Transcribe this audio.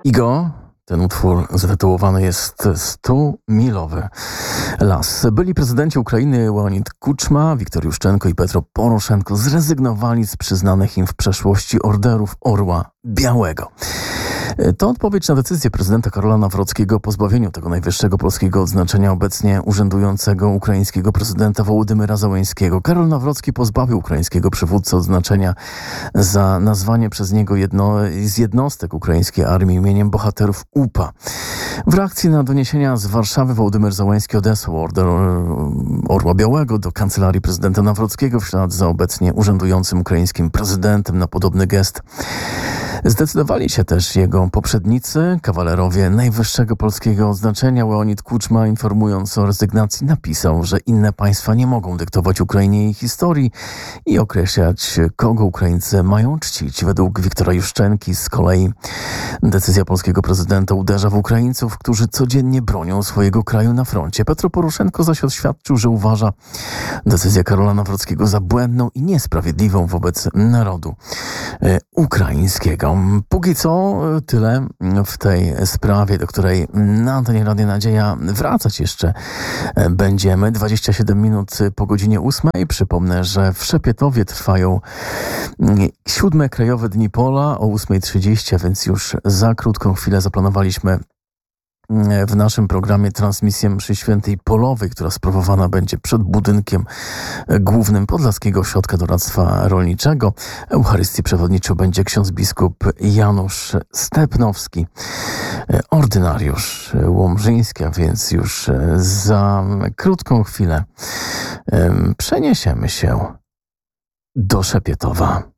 Igo, ten utwór zatytułowany jest 100-milowy las. Byli prezydenci Ukrainy Leonid Kuczma, Wiktor Juszczenko i Petro Poroszenko zrezygnowali z przyznanych im w przeszłości orderów Orła Białego. To odpowiedź na decyzję prezydenta Karola Nawrockiego o pozbawieniu tego najwyższego polskiego odznaczenia obecnie urzędującego ukraińskiego prezydenta Wołodymyra Zełenskiego. Karol Nawrocki pozbawił ukraińskiego przywódcę odznaczenia za nazwanie przez niego z jednostek ukraińskiej armii imieniem bohaterów UPA. W reakcji na doniesienia z Warszawy Wołodymyr Zełenski odesłał order Orła Białego do kancelarii prezydenta Nawrockiego w ślad za obecnie urzędującym ukraińskim prezydentem na podobny gest. Zdecydowali się też jego poprzednicy, kawalerowie najwyższego polskiego odznaczenia. Leonid Kuczma, informując o rezygnacji, napisał, że inne państwa nie mogą dyktować Ukrainie jej historii i określać, kogo Ukraińcy mają czcić. Według Wiktora Juszczenki z kolei decyzja polskiego prezydenta uderza w Ukraińców, którzy codziennie bronią swojego kraju na froncie. Petro Poroszenko zaś oświadczył, że uważa decyzję Karola Nawrockiego za błędną i niesprawiedliwą wobec narodu ukraińskiego. Póki co tyle w tej sprawie, do której na antenie Radia Nadzieja wracać jeszcze będziemy. 27 minut po godzinie 8. Przypomnę, że w Szepietowie trwają 7. Krajowe Dni Pola o 8:30, a więc już za krótką chwilę zaplanowaliśmy w naszym programie transmisję mszy świętej polowej, która sprawowana będzie przed budynkiem głównym Podlaskiego Ośrodka Doradztwa Rolniczego. Eucharystii przewodniczył będzie ksiądz biskup Janusz Stepnowski, ordynariusz łomżyński, a więc już za krótką chwilę przeniesiemy się do Szepietowa.